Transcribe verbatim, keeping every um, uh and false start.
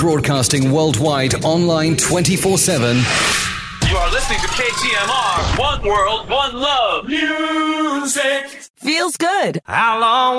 Broadcasting worldwide, online twenty-four seven. You are listening to K T M R. One world, one love. Music. Feels good. How long